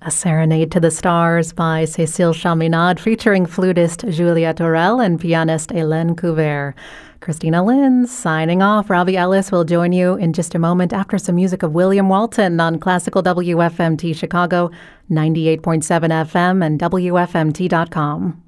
A Serenade to the Stars by Cécile Chaminade, featuring flutist Julia Torel and pianist Hélène Couvert. Christina Lynn signing off. Robbie Ellis will join you in just a moment after some music of William Walton on Classical WFMT Chicago, 98.7 FM and WFMT.com.